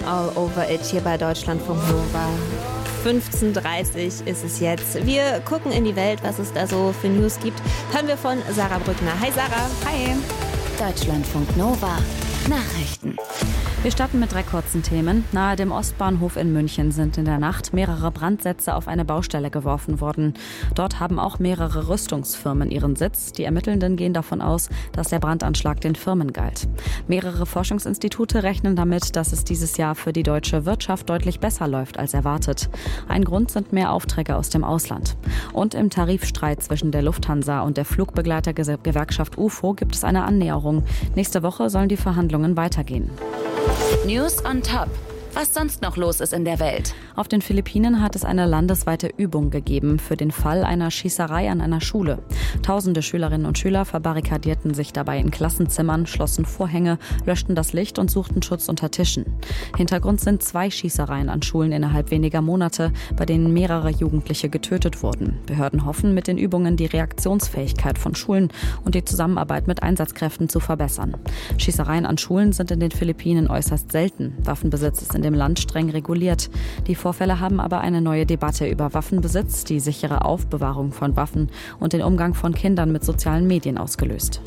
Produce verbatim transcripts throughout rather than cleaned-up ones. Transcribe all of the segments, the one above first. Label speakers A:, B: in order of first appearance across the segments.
A: all over it hier bei Deutschlandfunk Nova. fünfzehn Uhr dreißig ist es jetzt. Wir gucken in die Welt, was es da so für News gibt. Hören wir von Sarah Brückner. Hi Sarah.
B: Hi. Deutschlandfunk Nova. Nachrichten. Wir starten mit drei kurzen Themen. Nahe dem Ostbahnhof in München sind in der Nacht mehrere Brandsätze auf eine Baustelle geworfen worden. Dort haben auch mehrere Rüstungsfirmen ihren Sitz. Die Ermittelnden gehen davon aus, dass der Brandanschlag den Firmen galt. Mehrere Forschungsinstitute rechnen damit, dass es dieses Jahr für die deutsche Wirtschaft deutlich besser läuft als erwartet. Ein Grund sind mehr Aufträge aus dem Ausland. Und im Tarifstreit zwischen der Lufthansa und der Flugbegleitergewerkschaft U F O gibt es eine Annäherung. Nächste Woche sollen die Verhandlungen weitergehen.
C: News on Top. Was sonst noch los ist in der Welt?
B: Auf den Philippinen hat es eine landesweite Übung gegeben für den Fall einer Schießerei an einer Schule. Tausende Schülerinnen und Schüler verbarrikadierten sich dabei in Klassenzimmern, schlossen Vorhänge, löschten das Licht und suchten Schutz unter Tischen. Hintergrund sind zwei Schießereien an Schulen innerhalb weniger Monate, bei denen mehrere Jugendliche getötet wurden. Behörden hoffen, mit den Übungen die Reaktionsfähigkeit von Schulen und die Zusammenarbeit mit Einsatzkräften zu verbessern. Schießereien an Schulen sind in den Philippinen äußerst selten. Waffenbesitz ist in dem Land streng reguliert. Die Vorfälle haben aber eine neue Debatte über Waffenbesitz, die sichere Aufbewahrung von Waffen und den Umgang von Kindern mit sozialen Medien ausgelöst.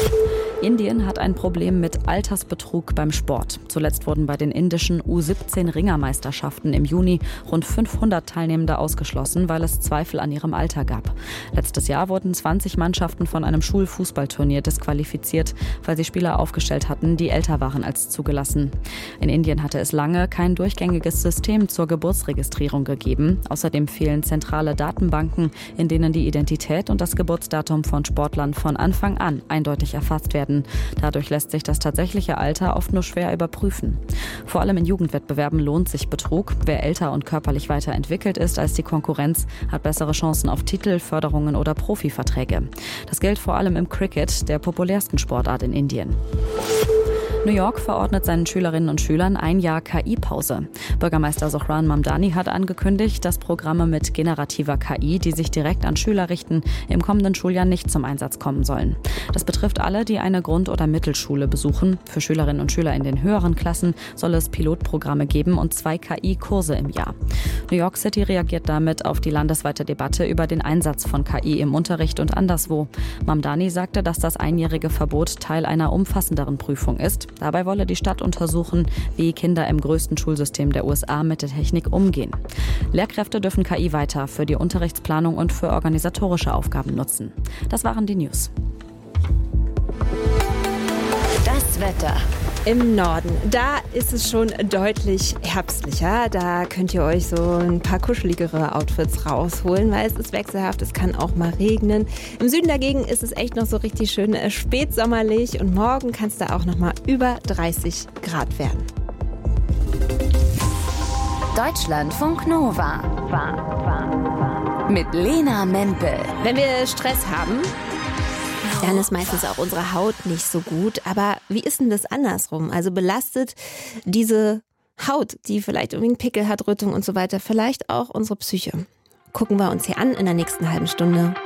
B: Indien hat ein Problem mit Altersbetrug beim Sport. Zuletzt wurden bei den indischen U siebzehn Ringermeisterschaften im Juni rund fünfhundert Teilnehmende ausgeschlossen, weil es Zweifel an ihrem Alter gab. Letztes Jahr wurden zwanzig Mannschaften von einem Schulfußballturnier disqualifiziert, weil sie Spieler aufgestellt hatten, die älter waren als zugelassen. In Indien hatte es lange kein durchgängiges System zur Geburtsregistrierung gegeben. Außerdem fehlen zentrale Datenbanken, in denen die Identität und das Geburtsdatum von Sportlern von Anfang an eindeutig erfasst werden. Dadurch lässt sich das tatsächliche Alter oft nur schwer überprüfen. Vor allem in Jugendwettbewerben lohnt sich Betrug. Wer älter und körperlich weiterentwickelt ist als die Konkurrenz, hat bessere Chancen auf Titel, Förderungen oder Profiverträge. Das gilt vor allem im Cricket, der populärsten Sportart in Indien. New York verordnet seinen Schülerinnen und Schülern ein Jahr K I-Pause. Bürgermeister Zohran Mamdani hat angekündigt, dass Programme mit generativer K I, die sich direkt an Schüler richten, im kommenden Schuljahr nicht zum Einsatz kommen sollen. Das betrifft alle, die eine Grund- oder Mittelschule besuchen. Für Schülerinnen und Schüler in den höheren Klassen soll es Pilotprogramme geben und zwei K I-Kurse im Jahr. New York City reagiert damit auf die landesweite Debatte über den Einsatz von K I im Unterricht und anderswo. Mamdani sagte, dass das einjährige Verbot Teil einer umfassenderen Prüfung ist. Dabei wolle die Stadt untersuchen, wie Kinder im größten Schulsystem der U S A mit der Technik umgehen. Lehrkräfte dürfen K I weiter für die Unterrichtsplanung und für organisatorische Aufgaben nutzen. Das waren die News.
C: Das Wetter.
A: Im Norden, da ist es schon deutlich herbstlicher. Da könnt ihr euch so ein paar kuscheligere Outfits rausholen, weil es ist wechselhaft, es kann auch mal regnen. Im Süden dagegen ist es echt noch so richtig schön spätsommerlich und morgen kann es da auch noch mal über dreißig Grad werden.
C: Deutschlandfunk Nova. Mit Lena Mempel.
A: Wenn wir Stress haben, dann ist meistens auch unsere Haut nicht so gut. Aber wie ist denn das andersrum? Also belastet diese Haut, die vielleicht irgendwie einen Pickel hat, Rötung und so weiter, vielleicht auch unsere Psyche? Gucken wir uns hier an in der nächsten halben Stunde.